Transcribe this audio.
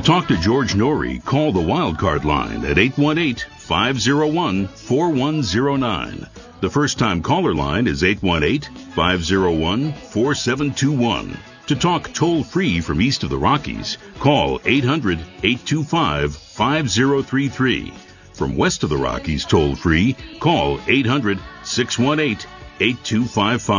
talk to George Norrie, call the Wildcard line at 818-501-4109. The first-time caller line is 818-501-4721. To talk toll-free from east of the Rockies, call 800-825-5033. From west of the Rockies toll-free, call 800-618-8255.